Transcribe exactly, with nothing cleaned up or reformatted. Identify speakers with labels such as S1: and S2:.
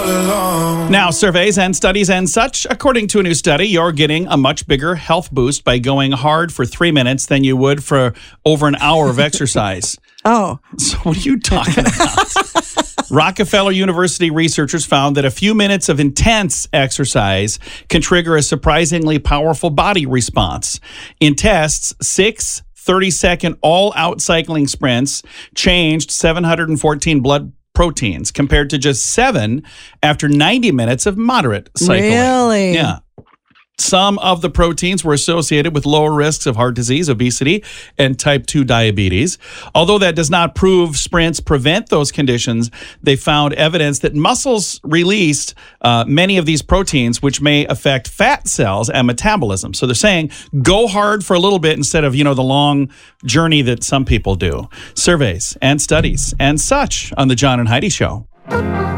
S1: belong.
S2: Now, surveys and studies and such, according to a new study, you're getting a much bigger health boost by going hard for three minutes than you would for over an hour of exercise.
S3: Oh.
S2: So what are you talking about? Rockefeller University researchers found that a few minutes of intense exercise can trigger a surprisingly powerful body response. In tests, six thirty-second all-out cycling sprints changed seven hundred fourteen blood proteins compared to just seven after ninety minutes of moderate cycling.
S3: Really?
S2: Yeah. Some of the proteins were associated with lower risks of heart disease, obesity, and type two diabetes. Although that does not prove sprints prevent those conditions, they found evidence that muscles released uh, many of these proteins, which may affect fat cells and metabolism. So they're saying go hard for a little bit instead of, you know, the long journey that some people do. Surveys and studies and such on the John and Heidi Show.